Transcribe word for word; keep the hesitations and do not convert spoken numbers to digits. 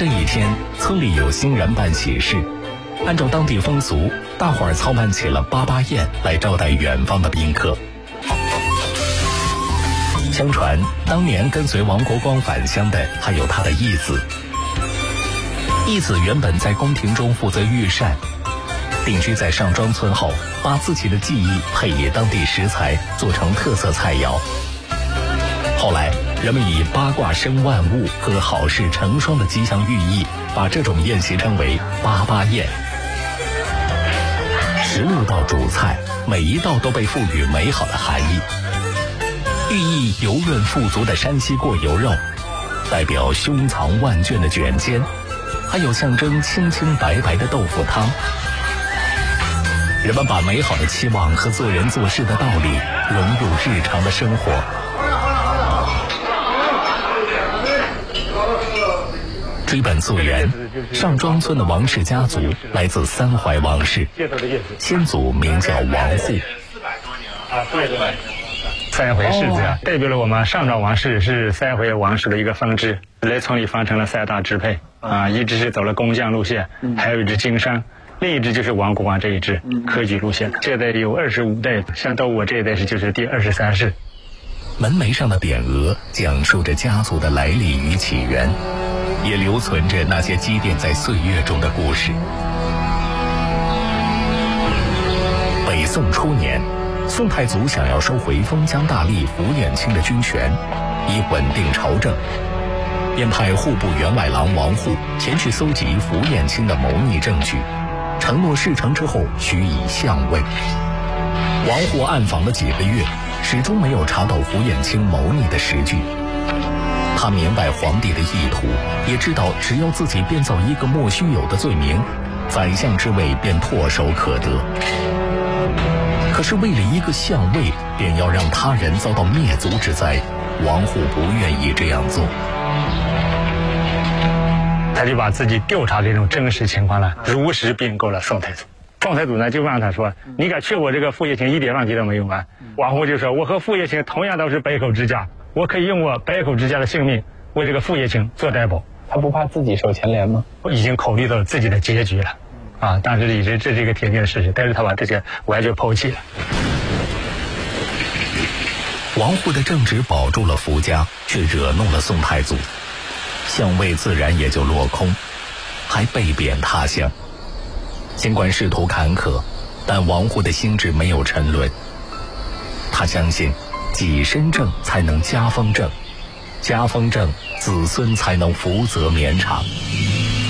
这一天，村里有新人办喜事，按照当地风俗，大伙儿操办起了八八宴来招待远方的宾客。相传，当年跟随王国光返乡的还有他的义子。义子原本在宫廷中负责御膳，定居在上庄村后，把自己的技艺配以当地食材，做成特色菜肴。后来，人们以八卦生万物和好事成双的吉祥寓意，把这种宴席称为八八宴。十六道主菜，每一道都被赋予美好的含义。寓意油润富足的山西过油肉，代表胸藏万卷的卷尖，还有象征清清白白的豆腐汤。人们把美好的期望和做人做事的道理融入日常的生活。追本溯源，上庄村的王氏家族来自三淮王氏，先祖名叫王户。 啊，对对。三回世子啊，代表了我们上庄王氏是三回王氏的一个分支，来村里分成了三大支配啊，一支是走了工匠路线，还有一支经商，另一支就是王国光这一支科举路线。这代有二十五代，像到我这一代是就是第二十三世。 门楣上的匾额讲述着家族的来历与起源，也留存着那些积淀在岁月中的故事。北宋初年，宋太祖想要收回封疆大吏符衍卿的军权，以稳定朝政，便派户部员外郎王户前去搜集符衍卿的谋逆证据，承诺事成之后许以相位。王户暗访了几个月，始终没有查到符衍卿谋逆的实据。他明白皇帝的意图，也知道只要自己编造一个莫须有的罪名，宰相之位便唾手可得。可是为了一个相位，便要让他人遭到灭族之灾，王户不愿意这样做。 他就把自己调查这种真实情况呢，如实禀告了宋太祖。宋太祖呢就问他说：“你敢确我这个傅业卿一点问题都没有吗？”王户就说：“我和傅业卿同样都是百口之家，我可以用我百口之家的性命为这个傅业卿做担保。” 他不怕自己受牵连吗？ 我已经考虑到自己的结局了。啊，当时已经这是一个铁定的事实，但是他把这些完全抛弃了。 王户的正直保住了福家，却惹怒了宋太祖，相位自然也就落空，还被贬他乡。尽管仕途坎坷，但王户的心智没有沉沦。他相信，己身正才能家风正，家风正，子孙才能福泽绵长。